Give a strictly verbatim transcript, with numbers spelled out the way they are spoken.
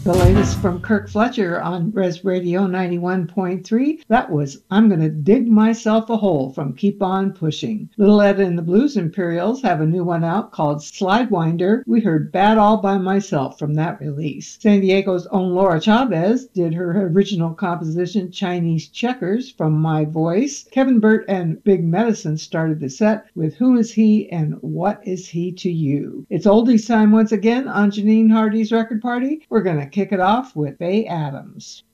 The latest from Kirk Fletcher on Res Radio ninety-one point three, that was I'm Gonna Dig Myself a Hole from Keep On Pushing. Little Ed and the Blues Imperials have a new one out called Slidewinder. We heard Bad All By Myself from that release. San Diego's own Laura Chavez did her original composition Chinese Checkers from My Voice. Kevin Burt and Big Medicine started the set with Who Is He and What Is He to You? It's oldies time once again on Janine Hardy's Record Party. We're going to kick it off with Faye Adams.